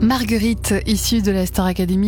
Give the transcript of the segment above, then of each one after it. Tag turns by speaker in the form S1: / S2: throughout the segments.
S1: Marguerite, issue de la Star Academy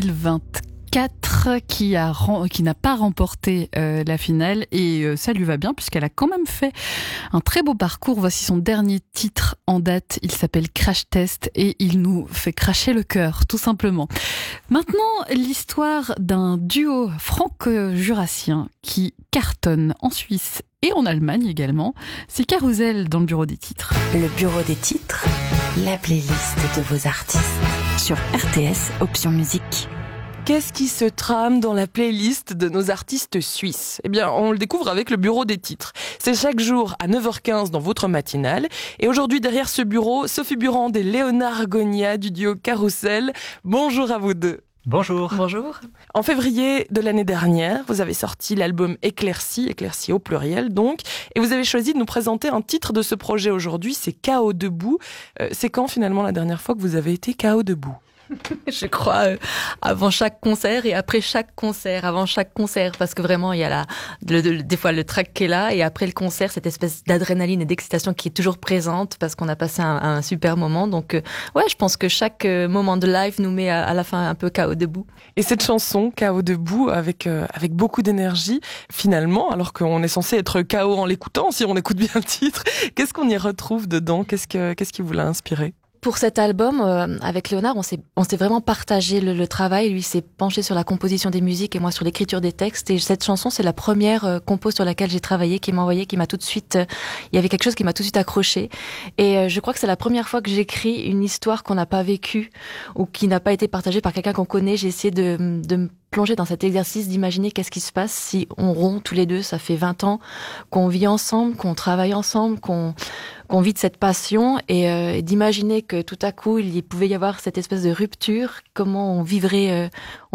S1: 2024, qui n'a pas remporté la finale, et ça lui va bien puisqu'elle a quand même fait un très beau parcours. Voici son dernier titre en date, il s'appelle Crash Test et il nous fait cracher le cœur, tout simplement. Maintenant, l'histoire d'un duo franco-jurassien qui cartonne en Suisse et en Allemagne également. C'est Carousel dans le bureau des titres.
S2: Le bureau des titres, la playlist de vos artistes sur RTS Option Musique.
S3: Qu'est-ce qui se trame dans la playlist de nos artistes suisses ? Eh bien, on le découvre avec le bureau des titres. C'est chaque jour à 9h15 dans votre matinale. Et aujourd'hui, derrière ce bureau, Sophie Burand et Léonard Gonia du duo Carousel. Bonjour à vous deux.
S4: Bonjour.
S1: Bonjour.
S3: En février de l'année dernière, vous avez sorti l'album Éclairci au pluriel donc, et vous avez choisi de nous présenter un titre de ce projet aujourd'hui, c'est KO debout. C'est quand finalement la dernière fois que vous avez été KO debout ?
S5: Je crois avant chaque concert et après chaque concert, parce que vraiment il y a des fois le track qui est là et après le concert cette espèce d'adrénaline et d'excitation qui est toujours présente parce qu'on a passé un super moment. Donc ouais, je pense que chaque moment de live nous met à la fin un peu KO debout.
S3: Et cette chanson KO debout avec beaucoup d'énergie, finalement, alors qu'on est censé être KO en l'écoutant, si on écoute bien le titre, qu'est-ce qu'on y retrouve dedans ? Qu'est-ce qui vous l'a inspiré ?
S5: Pour cet album, avec Léonard, on s'est vraiment partagé le travail. Lui s'est penché sur la composition des musiques et moi sur l'écriture des textes. Et cette chanson, c'est la première compo sur laquelle j'ai travaillé, qui m'a tout de suite, il y avait quelque chose qui m'a tout de suite accroché. Et je crois que c'est la première fois que j'écris une histoire qu'on n'a pas vécue ou qui n'a pas été partagée par quelqu'un qu'on connaît. J'ai essayé de me plonger dans cet exercice d'imaginer qu'est-ce qui se passe si on rompt tous les deux. Ça fait 20 ans qu'on vit ensemble, qu'on travaille ensemble, qu'on vit de cette passion et d'imaginer que tout à coup il pouvait y avoir cette espèce de rupture, comment on vivrait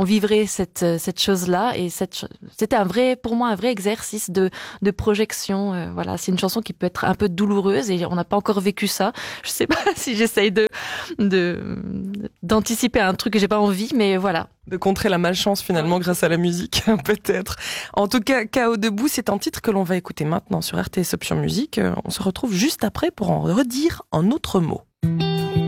S5: cette chose-là. Et c'était pour moi un vrai exercice de projection. Voilà, c'est une chanson qui peut être un peu douloureuse et on n'a pas encore vécu ça. Je sais pas si j'essaye d'anticiper un truc que j'ai pas envie, mais voilà.
S3: De contrer la malchance finalement grâce à la musique, peut-être. En tout cas, KO debout, c'est un titre que l'on va écouter maintenant sur RTS Option Musique. On se retrouve juste après pour en redire en autres mots.